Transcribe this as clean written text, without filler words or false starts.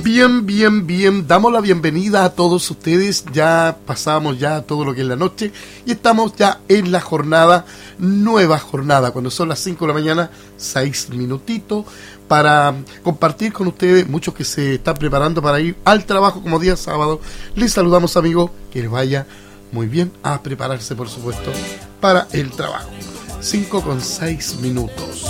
Bien. Damos la bienvenida a todos ustedes. Ya pasamos ya todo lo que es la noche y estamos ya en la jornada, nueva jornada, cuando son las 5 de la mañana, 6 minutitos, para compartir con ustedes, muchos que se están preparando para ir al trabajo como día sábado. Les saludamos, amigos, que les vaya muy bien a prepararse, por supuesto, para el trabajo. 5 con 6 minutos.